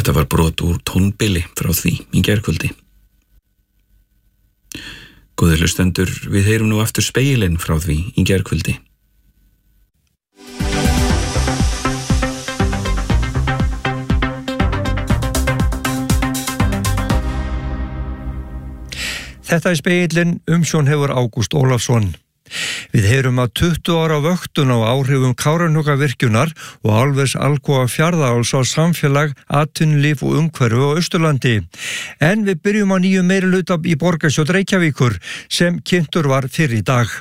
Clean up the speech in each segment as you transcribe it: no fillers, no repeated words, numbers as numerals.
Þetta var brot úr tónbili frá því í gærkvöldi. Góðir hlustendur, við heyrum nú aftur spegilinn frá því í gærkvöldi. Þetta spegillinn, umsjón hefur Ágúst Ólafsson. Við heyrum að 20 ára vöktun á áhrifum Kárahnjúkavirkjunar og álvers Alcoa Fjarðaáls á samfélag, atvinnulíf og umhverfi á Austurlandi. En við byrjum á nýjum meirihluta í borgarstjórn Reykjavíkur sem kynntur var fyrr í dag.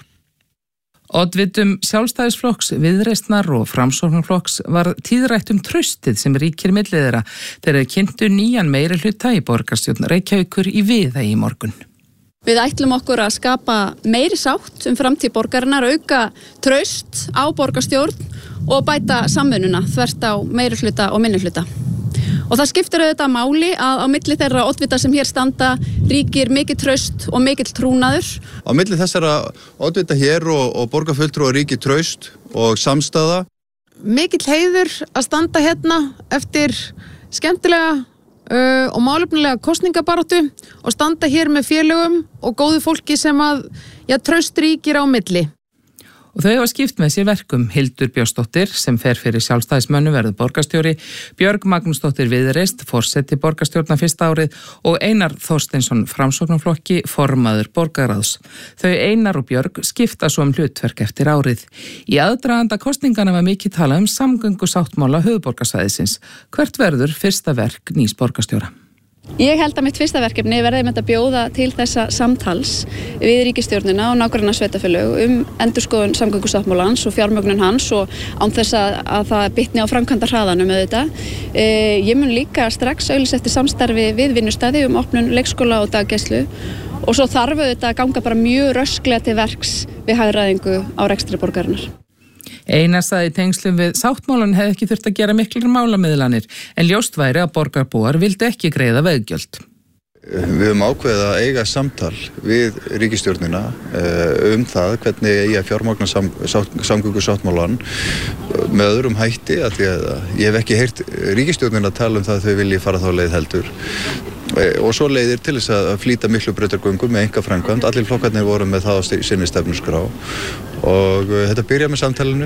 Oddvitum Sjálfstæðisflokks, Viðreisnar og Framsóknarflokks var tíðrætt traustið sem ríkir milli þeirra þegar kynntu nýjan meirihluta í borgarstjórn Reykjavíkur í Viðey í morgun. Við ætlum okkur að skapa meiri sátt framtíð borgarinnar, auka traust á borgarstjórn og bæta samvinnuna þvert á meirihluta og minnihluta. Og það skiptir auðvitað máli að á milli þeirra oddvita sem hér standa ríkir mikið traust og mikill trúnaður. Á milli þessara oddvita hér og borgarfulltrúa ríkir traust og samstaða. Mikill heiður að standa hérna eftir skemmtilega og málefnilega kosningabaráttu og standa hér með félögum og góðu fólki sem að traust ríkir á milli. Og þau hafa skipt með sér verkum. Hildur Björnsdóttir sem fer fyrir Sjálfstæðismönnum verður borgarstjóri, Björg Magnúsdóttir Viðreist forseti borgarstjórnar fyrsta árið og Einar Þorsteinsson Framsóknarflokki formaður borgarráðs. Þau Einar og Björg skipta svo hlutverk eftir árið. Í aðdraganda kosningana var mikið talað samgöngusáttmála höfuðborgarsvæðisins. Hvert verður fyrsta verk nýs borgarstjóra? Ég held að mitt fyrsta verkefni verði með að bjóða til þessa samtals við ríkisstjórnina og nágranna sveitarfélög endurskoðun samgöngusáttmálans og fjármögnun hans og án þess að það bitni á framkvæmdahraðanum auðvitað. Ég mun líka strax auglýsa eftir samstarfi við vinnustæði opnun leikskóla og daggæslu og svo þarf auðvitað að ganga bara mjög rösklega til verks við hagræðingu á rekstri borgarinnar. Einar sagði í tengslum við sáttmálan hefði ekki þurft að gera miklar málamiðlanir en ljóst væri að borgarbúar vildi ekki greiða veggjöld. Við höfum ákveðið að eiga samtal við ríkisstjórnina það hvernig eigi að fjármagna samgöngusáttmálan með öðrum hætti að því að ég hef ekki heyrt ríkisstjórnina tala það að þau vilji fara þá leið heldur. Og svo leiðir til þess að flýta miklu brautargöngum með einkaframkvæmd. Allir flokkarnir voru með það á sinni stefnuskrá og þetta byrjar með samtalinu.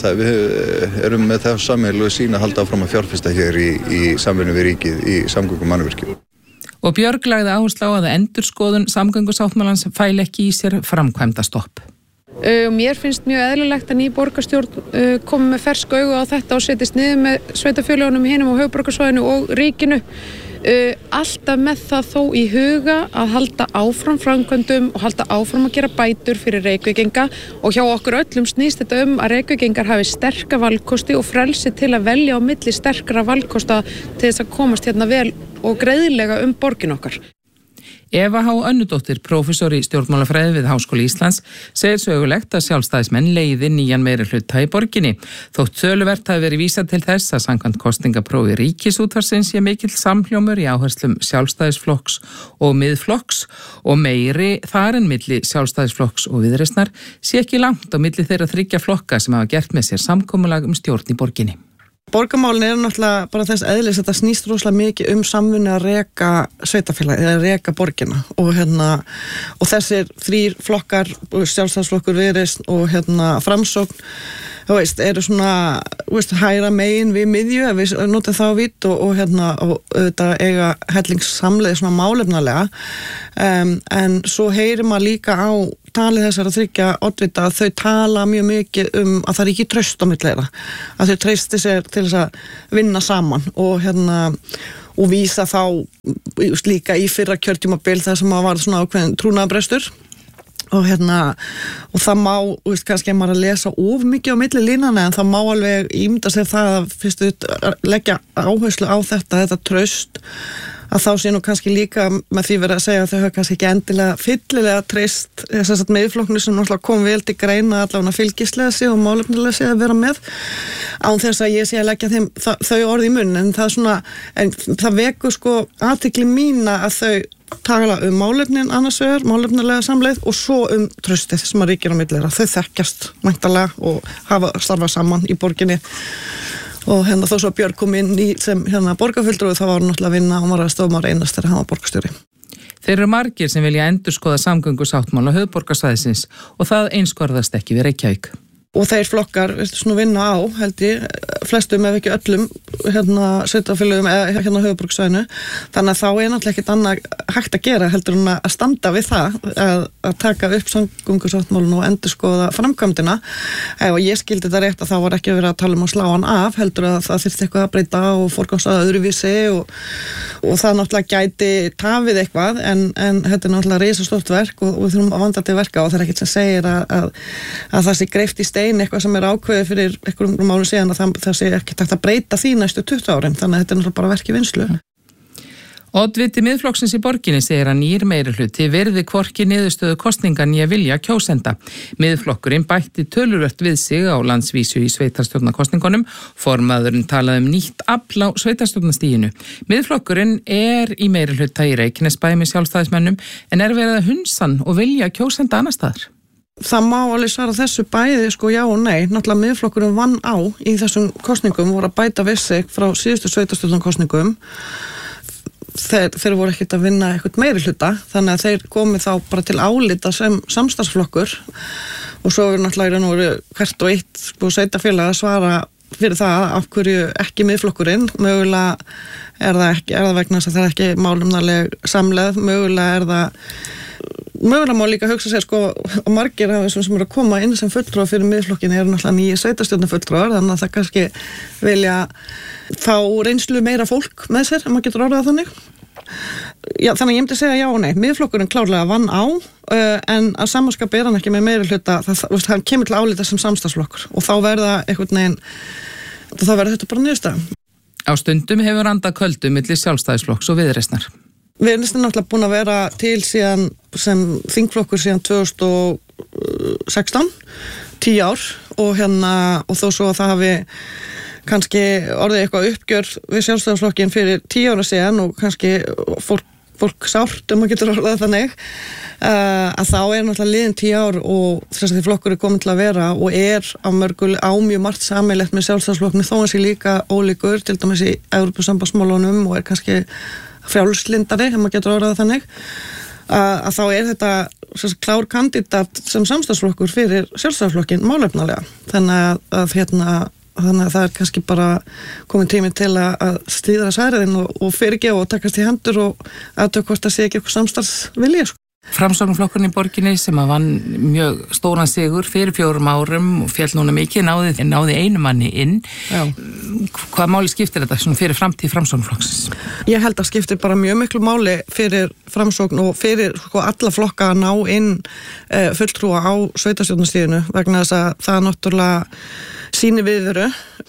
Við erum með það sameiginlegu sýn að halda áfram að fjárfesta hér í samvinnu við ríkið í samgöngumannvirkjum. Og Björg lagði áherslu á að endurskoðun samgöngusáttmálans fæli ekki í sér framkvæmdastopp. Mér finnst mjög eðlilegt að ný borgarstjórn komi með fersk augu á þetta og setjist niður með sveitarfélögunum hinum á höfuðborgarsvæðinu og ríkinu. Alltaf með það þó í huga að halda áfram framkvæmdum og halda áfram að gera bætur fyrir Reykvíkinga og hjá okkur öllum snýst þetta að Reykvíkingar hafi sterka valkosti og frelsi til að velja á milli sterkra valkosta til þess að komast hérna vel og greiðlega borgin okkar. Eva H. Önnudóttir, prófessor í stjórnmálafræði við Háskóli Íslands, segir sögulegt að sjálfstæðismenn leiði nýjan meirihluta í borginni. Þótt töluvert hafi verið vísað til þess að samkvæmt kosningaprófi Ríkisútvarpsins sé mikill samhljómur í áherslum Sjálfstæðisflokks og Miðflokks og meiri þar en milli Sjálfstæðisflokks og Viðreisnar sé ekki langt á milli þeirra þriggja flokka sem hafa gert með sér samkomulag stjórn í borginni. Borgarmálin náttúrulega bara þess eðlis að þetta snýst rosalega mikið samvinnu að reka sveitafélagi eða reka borgina og þessir þrír flokkar, Sjálfstæðisflokkur, Viðreisn og Framsókn eru svona hægra megin við miðju ef við notum þá vitt og auðvitað eiga hellingssamleið svona málefnalega en svo heyrir maður líka á talið þessara þriggja oddvita að þau tala mjög mikið að það er ekki traust á milli þeirra, að þau treysti sér til þess að vinna saman og vísa þá líka í fyrra kjörtímabil þar sem var svona ákveðin trúnaðarbrestur og það má, kannski maður að lesa of mikið á milli línana en það má alveg ímynda sér það að fyrst leggja áherslu á þetta traust að þá sé nú kannski líka með því verið að segja að þau hafa kannski ekki endilega fyllilega treyst Miðflokknum sem náttúrulega kom vel til greina allavega fylgislega sig og málefnilega sig að vera með án þess að ég sé að leggja þeim þau orð í munn en það vekur athygli mína að þau tala málefnin annars vegar, málefnilega samleið og svo traustið sem að ríkir á milli þeirra. Þau þekkjast væntanlega og hafa starfað saman í borginni og þó svo Björg kom inn í sem borgarfulltrúi, þá var hún náttúrulega að vinna og var að stofum á reynast þegar hann var borgarstjóri. Þeir eru margir sem vilja endurskoða samgöngusáttmála höfuðborgarsvæðisins og það einskorðast ekki við Reykjavík. Og þeir flokkar vinna á, held ég, flestum ef ekki öllum sveitarfélögum eða höfuðborgarsvæðinu. Þannig að þá náttúrulega ekkert annað hægt að gera heldur en að standa við það að taka upp samgöngusáttmálun og endurskoða framkvæmdina. Ef ég skildi þetta rétt að þá var ekki verið að tala um að slá hann af, heldur að það þyrfti eitthvað að breyta og forgangsraða öðruvísi og það náttúrulega gæti tafið eitthvað en þetta náttúrulega risastórt verk og við þurfum að vanda til verka og það ekkert sem segir að það sé greift í eitthvað sem ákveðið fyrir einhverjum mánu síðan að það sé ekki takt að breyta því næstu 20 árum, þannig að þetta náttúrulega bara verk í vinnslu. Oddviti Miðflokksins í borginni segir að nýr meirihluti verði hvorki niðurstöðu kosninga né vilja kjósenda. Miðflokkurinn bætti töluvert við sig á landsvísu í sveitarstjórnarkosningunum. Formaðurinn talaði nýtt afl á sveitarstjórnarstiginu. Miðflokkurinn í meirihluta í Reykjanesbæ með sjálfstæðismönnum en verið að hunsa og vilja kjósenda annar staðar. Það má alveg svara þessu bæði já og nei. Náttúrulega Miðflokkurinn vann á í þessum kosningum voru að bæta við sig frá síðustu sveitarstjórnarkosningum. Þeir voru ekkert að vinna eitthvað meirihluta þannig að þeir komið þá bara til álita sem samstarfsflokkur og svo er náttúrulega hvert og eitt sveitarfélag að svara fyrir það af hverju ekki Miðflokkurinn. Mögulega er það vegna þess að það er ekki málefnaleg samleið, mögulega má líka hugsa sér og margir af þessum sem eru að koma inn sem fulltrúar fyrir Miðflokkin eru náttúrulega nýju sveitarstjórnarfulltrúar þannig að það kannski vilja fá reynslu meira fólk með sér ef maður getur orðað þannig. Já, þannig að ég myndi segja já og nei. Miðflokkurinn klárlega vann á en að samanskap hann ekki með meirihluta hann kemur til álita sem samstarfsflokkur og þá verða þetta bara niðurstaða. Á stundum hefur andað köldu milli Sjálfstæðisflokks og Viðreisnar. Viðreisn er náttúrulega búin að vera til síðan sem þingflokkur síðan 2016, 10 ár og þó svo að það hafi kannski orðið eitthvað uppgjör við Sjálfstæðisflokkin fyrir 10 ára síðan og kannski fólk sárt maður getur orðað þannig að þá náttúrulega liðin 10 ár og þess að því flokkur er komin til að vera og á mjög margt sameiginlegt með Sjálfstæðisflokknum þó hann sé líka ólíkur til dæmis í Evrópusambandsmálunum og kannski frjálslindari, ef maður getur orðað þannig að þá þetta klár kandidat sem samstarfsflokkur fyrir Sjálfstæðisflokkin málefnalega þannig að það er kannski bara komin tími til að stýra særiðin og fyrirgefa og takast í hendur og aðtöku hvort að sé ekki eitthvað samstarfsvilja. Framsóknarflokkurinn í borginni sem að vann mjög stóran sigur fyrir 4 árum og féll núna mikið náði einu manni inn. Já. Hvað máli skiptir þetta fyrir framtíð Framsóknarflokksins? Ég held að skiptir bara mjög miklu máli fyrir Framsókn og fyrir alla flokka að ná inn fulltrúa á sveitarstjórnarstiginu vegna þess að það náttúrulega sýnir viðveru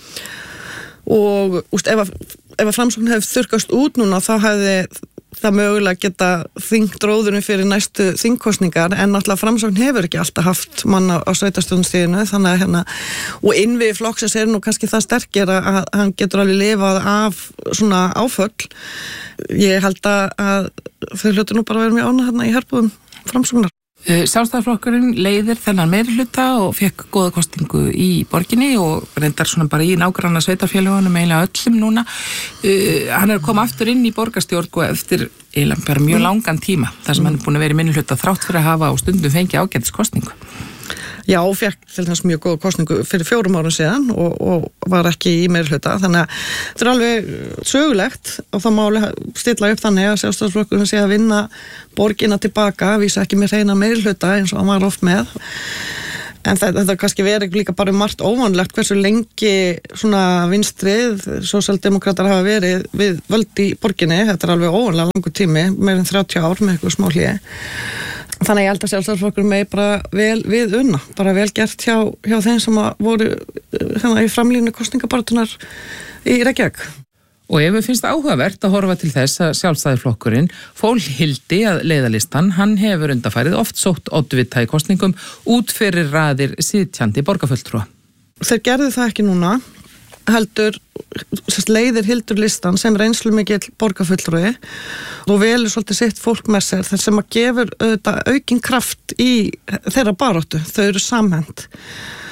og ef Framsókn hefði þurrkast út núna þá hefði það mögulega geta þyngt róðurinn fyrir næstu þingkosningar en náttúrulega Framsókn hefur ekki alltaf haft manna á sveitarstjórnarstiginu þannig að og innviði flokksins er nú kannski það sterkir að hann getur alveg lifað af svona áföll. Ég held að þau hlutu nú bara að vera mjög ánægð í herbúðum Framsóknar. Sjálfstæðisflokkurinn leiðir þennan meirihluta og fekk góða kosningu í borginni og reyndar svona bara í nágranna sveitarfélögunum eiginlega öllum núna. Hann er að koma aftur inn í borgarstjórn og eftir eiginlega bara mjög langan tíma þar sem hann er búin að vera í minnihluta þrátt fyrir að hafa á stundum fengið ágætis kosningu. Já, fekk til þess mjög góða kosningu fyrir 4 árum síðan og var ekki í meirihluta þannig að þetta er alveg sögulegt og það má stilla upp þannig að Sjálfstæðisflokkurinn sé að vinna borgina tilbaka, vísa ekki með hreina meirihluta eins og hann var oft með en þetta kannski verið líka bara margt óvanlegt hversu lengi svona vinstrið, sósíaldemókratar hafa verið við völd í borginni, þetta er alveg óvanlega langur tími, meir en 30 ár með eitthvað smá hléi. Þannig að ég held að Sjálfstæðisflokkurinn megi bara vel við unna, bara vel gert hjá þeim sem voru í framlínu kosningabaratunar í Reykjavík. Og ef við finnst áhugavert að horfa til þess að Sjálfstæðisflokkurinn fólhildi að leiðalistan, hann hefur undanfarið oft sótt oddvita í kosningum út fyrir raðir sitjandi borgarfulltrúa. Þeir gerðu það ekki núna, heldur leiðir Hildur listan sem reynslu mikill borgarfulltrúi og velur svolítið sitt fólk með sér þar sem að gefur aukin kraft í þeirra baráttu, þau eru samhent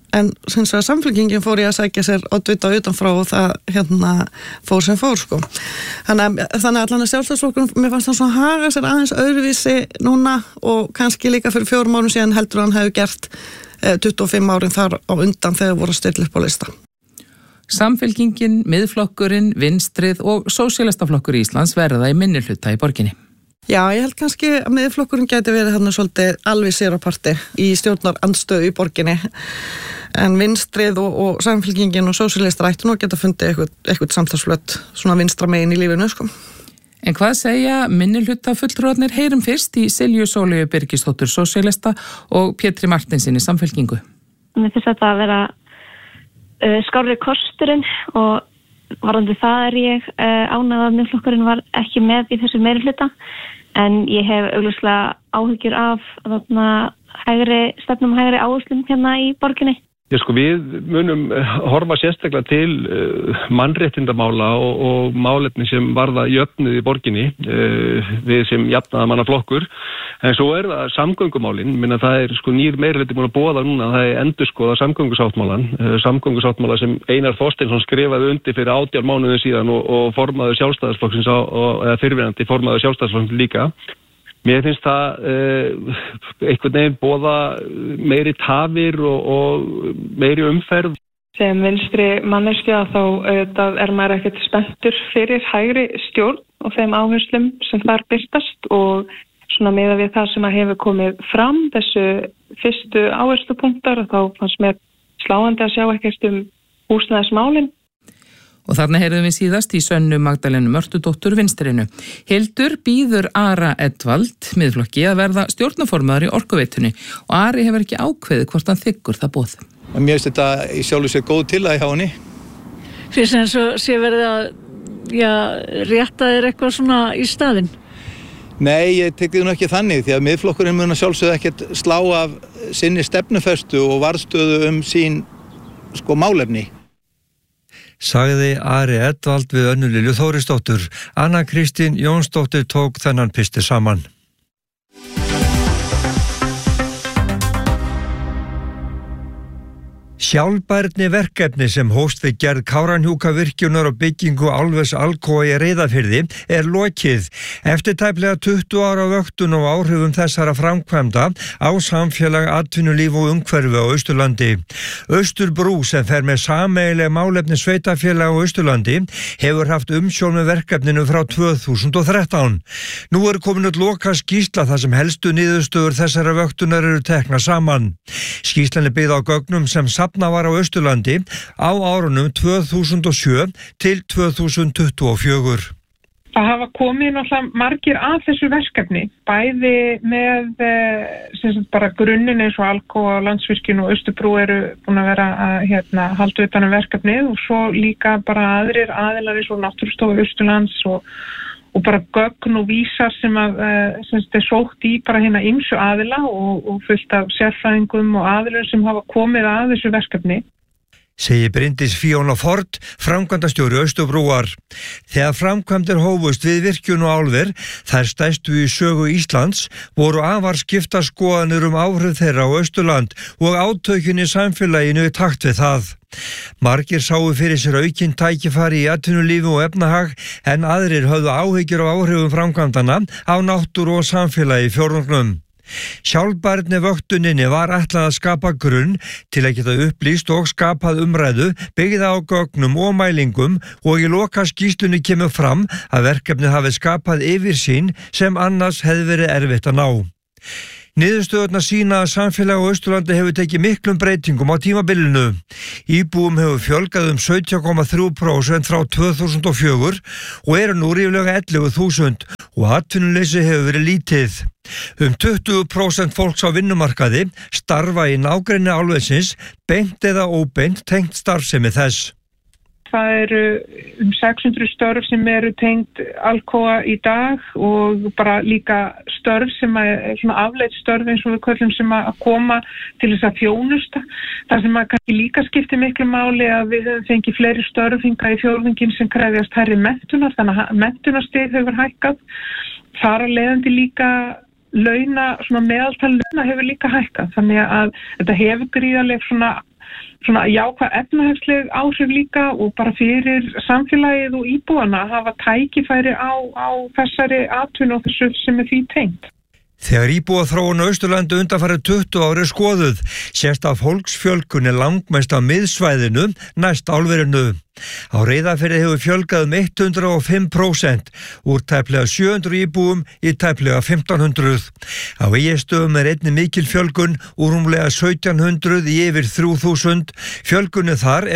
en samfélkingin fór í að sækja sér oddvita utanfrá og það fór sem fór sko. Þannig að allan að Sjálfstæðisflokkurinn, mér fannst hann svona haga sér aðeins öðruvísi núna og kannski líka fyrir 4 árum síðan heldur hann hefur gert 25 árin þar á undan þegar voru að stilla upp á lista. Samfylkingin, Miðflokkurinn, Vinstrið og Sósíalistaflokkur Íslands verða í minnihluta í borginni. Já, ég held kannski að Miðflokkurinn gæti verið þarna svolítið alveg sér á parti í stjórnarandstöðu í borginni, en Vinstrið og Samfylkingin og Sósíalistar ættu nú að geta fundið eitthvað samstarfsflöt svona vinstra megin í lífinu sko. En hvað segja minnihluta fulltrúarnir? Heyrum fyrst í Silju Sóleyju Birgisdóttur Sósíalista og Pétri Martinsinni Samfylkingu. Mér finnst þetta að vera skárri kosturinn og varðandi það ég ánægð að Miðflokkurinn var ekki með í þessu meirihluta, en ég hef augljóslega áhyggjur af stefnum hægri áherslum hérna í borginni. Já, sko, við munum horfa sérstaklega til mannréttindamála og málefni sem varða jöfnuð í borginni, við sem jafnaðarmannaflokkur. En svo það samgöngumálin, minna það sko nýr meirihluti búin að boða núna, það endurskoða samgöngusáttmála sem Einar Þorsteinsson skrifaði undir fyrir 18 mánuðum síðan og formaður Sjálfstæðisflokksins eða fyrrverandi formaður Sjálfstæðisflokksins líka. Mér finnst það einhvern veginn boða meiri tafir og meiri umferð. Sem vinstri manneskja þá maður ekkert spenntur fyrir hægri stjórn og þeim áherslum sem þar birtast og svona miðað við það sem hefur komið fram þessu fyrstu áherslupunktar og þá fannst mér sláandi að sjá ekkert húsnæðismálin. Og þarna heyrðum við síðast í Sönnu Magdalenu Mörtudóttur Vinstrinu. Hildur býður Ara Edvald Miðflokki að verða stjórnarformaður í Orkuveitunni og Ari hefur ekki ákveðið hvort hann þiggur það boð. Mér finnst þetta í sjálfu sér góð tillaga hjá henni. Fyrst eins og sé verið að rétta þér eitthvað svona í staðinn? Nei, ég tek því nú ekki þannig því að Miðflokkurinn mun að sjálfsögðu ekkert slá af sinni stefnufestu og varðstöðu sín málefni. Sagði Ari Edvald við Önnu Lilju Þórisdóttur. Anna Kristín Jónsdóttir tók þennan pisti saman. Sjálfbærni verkefni sem hófst við gerð Kárahnjúkavirkjunar og byggingu álvers Alcoa í Reyðarfirði lokið. Eftir tæplega 20 ára vöktun og áhrifum þessara framkvæmda á samfélag, atvinnulíf og umhverfi á Austurlandi. Austurbrú sem fer með sameiginleg málefni sveitarfélaga á Austurlandi hefur haft umsjón með verkefninu frá 2013. Nú komin út loka skýrsla þar sem helstu niðurstöður þessara vöktunar eru teknar saman. Skýrslan byggð á gögnum sem safna var á Austurlandi á árunum 2007 til 2024. Það hafa komið náttúrulega margir að þessu verkefni, bæði með bara grunninn eins og Alcoa, Landsvirkjun og Austurbrú eru búin að vera að halda utan verkefnið og svo líka bara aðrir aðilar eins og Náttúrustofa Austurlands og bara gögn og vísar sem sótt í bara ýmsu aðila og fullt af sérfræðingum og aðilum sem hafa komið að þessu verkefni. Segir Bryndís Fíona Ford, framkvæmdastjóri Austurbrúar. Þegar framkvæmdir hófust við virkjun og álver, þær stærstu í sögu Íslands, voru afar skiptar skoðanir áhrif þeirra á Austurland og átökin í samfélaginu í takt við það. Margir sáu fyrir sér aukinn tækifæri í atvinnulífi og efnahag en aðrir höfðu áhyggjur af áhrifum framkvæmdana á náttúru og samfélagi í fjórðungnum. Sjálfbærni vöktuninni var ætlað að skapa grunn til að geta upplýst og skapað umræðu byggða á gögnum og mælingum og í loka skýrslunni kemur fram að verkefnið hafi skapað yfirsýn sem annars hefði verið erfitt að ná. Niðurstöðurnar sýna að samfélag á Austurlandi hefur tekið miklum breytingum á tímabilinu. Íbúum hefur fjölgað 17,3% frá 2004 og eru nú ríflega 11.000 og atvinnuleysi hefur verið lítið. 20% fólks á vinnumarkaði starfa í nágrenni álversins, beint eða óbeint tengt starfsemi þess. Það eru 600 störf sem eru tengt Alcoa í dag og bara líka störf sem svona afleidd störf eins og við köllum sem að koma til þess að þjónusta. Það sem að kannski líka skiptir miklu máli að við höfum fengið fleiri störf hingað í fjórðunginn sem krefjast hærri menntunar, þannig að menntunarstig hefur hækkað. Þar að leiðandi líka meðaltal launa hefur líka hækkað, þannig að þetta hefur gríðarleg svona svona jákvæð efnahagsleg áhrif líka og bara fyrir samfélagið og íbúana að hafa tækifæri á þessari atvinnu og þessu sem því tengt. Þegar íbúaþróun á Austurlandi undanfarið 20 ári skoðuð, sést að fólksfjölgun langmest á miðsvæðinu næst álverinu. Á Reyðarfirði hefur fjölgað 105% úr tæplega 700 íbúum í tæplega 1500. Á Egilsstöðum einnig mikil fjölgun úr rúmlega 1700 í yfir 3000. Fjölgunni þar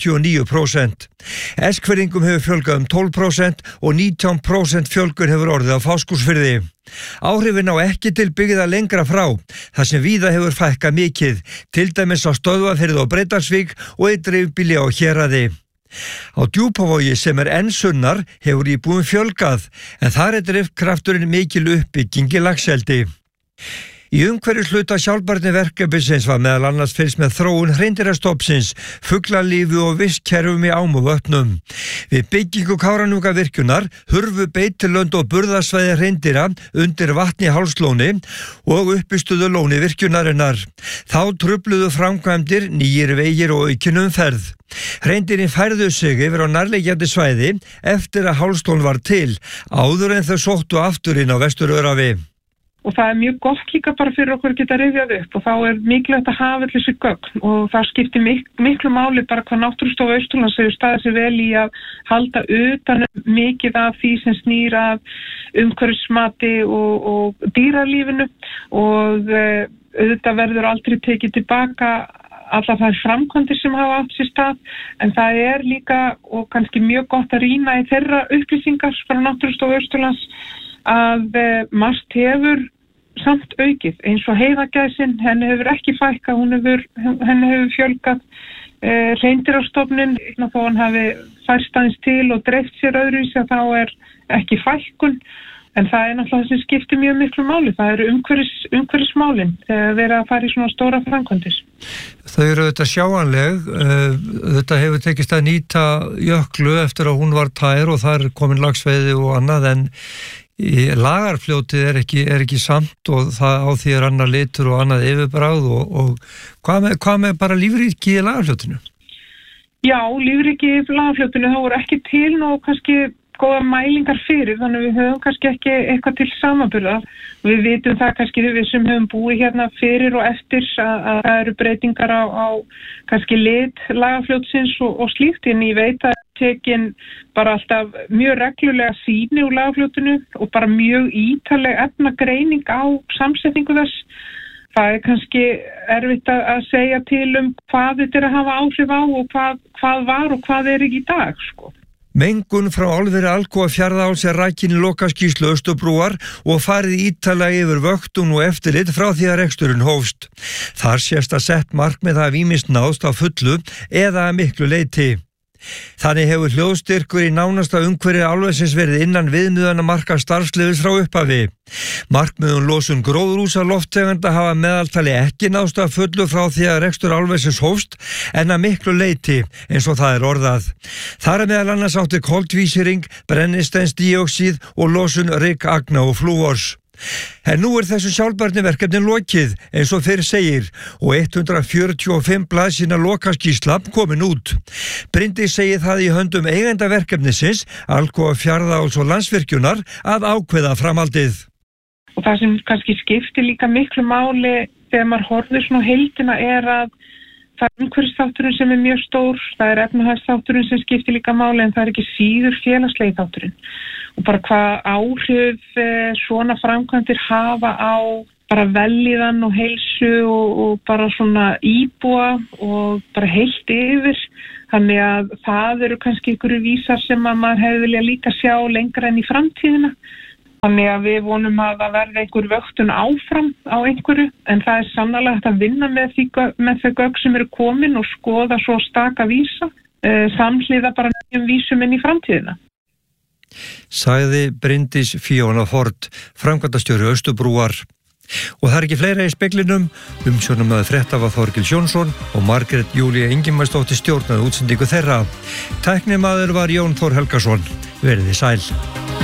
79%. Eskfirðingum hefur fjölgað 12% og 19% fjölgun hefur orðið á Fáskrúðsfirði. Áhrifin á ekki til byggða lengra frá, þar sem víða hefur fækkað mikið, til dæmis á Stöðvarfirði og Breiðdalsvík og í dreifbýli á Héraði. Á Djúpavogi sem enn sunnar hefur íbúum fjölgað, en þar drifkrafturinn mikil uppbygging í laxeldi. Í umhverfishluta sjálfbærniverkefnisins var meðal annars fylgst með þróun hreindýrastofnsins, fuglalífi og vistkerfum í ám og vötnum. Við byggingu Kárahnjúkavirkjunar hurfu beitilönd og burðarsvæði hreindýra undir vatni í Hálslóni og uppistuðu lóni virkjunarinnar. Þá trufluðu framkvæmdir, nýjir vegir og aukin umferð. Hreindýrin færðu sig yfir á nærliggjandi svæði eftir að Hálslón var til, áður en þau sóttu aftur inn á Vesturörafi. Og það mjög gott líka bara fyrir okkur að geta rifjað upp og þá mikilvægt að hafa allir þessi gögn og það skiptir miklu máli bara hvað Náttúrustofa Austurlands hefur staðið sig vel í að halda utan mikið af því sem snýr að umhverfismati og dýralífinu og auðvitað verður aldrei tekið tilbaka allar þær framkvæmdir sem hafa átt sér stað en það líka og kannski mjög gott að rýna í þeirra upplýsingar frá Náttúrustofa Austurlands að margt hefur samt aukið eins og heiðagæsin, henni hefur ekki fækkað, henni hefur fjölgað hreindýrastofninn, þó hann hafi færst aðeins til og dreift sér öðruvísi að þá ekki fækkun en það náttúrulega sem skiptir mjög miklu máli, það eru umhverfismálin þegar verið að fara í svona stóra framkvæmdir. Þau eru þetta sjáanleg, þetta hefur tekist að nýta Jöklu eftir að hún var tær og þar komin laxveiði og annað en Lagarfljótið ekki samt og það á því annar litur og annað yfirbragð og hvað með bara lífríki í Lagarfljótinu? Já, lífríki í Lagarfljótinu þá voru ekki til og kannski góða mælingar fyrir, þannig við höfum kannski ekki eitthvað til samanburðar. Við vitum það kannski við sem höfum búið hérna fyrir og eftir að það eru breytingar á kannski lit Lagarfljótsins og slíkt, en ég veit að tekin bara alltaf mjög reglulega sýni úr Lagarfljótinu og bara mjög ítarleg efnagreining á samsetningu þess. Það kannski erfitt að segja til hvað þetta að hafa áhrif á og hvað var og hvað ekki í dag, sko. Mengun frá álveri Alcoa Fjarðaáls rakin í lokaskýrslu Austurbrúar og farið ítarlega yfir vöktun og eftirlit frá því að reksturinn hófst. Þar sést að sett markmið hafi ýmist náðst á fullu eða að miklu leyti. Þannig hefur hljóðstyrkur í nánasta umhverfi álversins verið innan viðmiðana marka starfsleyfis frá upphafi. Markmiðum losun gróðurhúsalofttegunda hafa meðaltali ekki náðst að fullu frá því að rekstur álversins hófst en að miklu leyti eins og það orðað. Þar meðal annars átti koltvísýring, brennisteinsdíoxíð og losun ryk, agna og flúors. En nú þessu sjálfbærniverkefni lokið eins og fyrr segir og 145 blaðsíðna lokaskýrsla komin út. Bryndís segir það í höndum eigendaverkefnisins, Alcoa Fjarðaáls og Landsvirkjunar að ákveða framhaldið. Og það sem kannski skiptir líka miklu máli þegar maður horfir svona á heildina að það umhverfisþátturinn sem mjög stór, það efnahagsþátturinn sem skiptir líka máli en það ekki síður félagslegi þátturinn. Og bara hvað áhrif svona framkvæmdir hafa á bara vellíðan og heilsu og bara svona íbúa og bara heilt yfir. Þannig að það eru kannski einhverju vísar sem að maður hefði vilja líka sjá lengra en í framtíðina. Þannig að við vonum að það verði einhver vöktun áfram á einhverju, en það sannarlega hægt að vinna með þau gögn sem eru komin og skoða svo staka vísa, samhliða bara nýjum vísum inn í framtíðina. Sagði Bryndís Fíona Ford, framkvæmdastjóri Austurbrúar. Og það ekki fleira í speglinum, umsjónarmaður frétta var Þorgils Jónsson og Margrét Júlía Ingimarsdóttir stjórnaði útsendingu þeirra. Tæknimaður var Jón Þór Helgason. Verið þið sæl.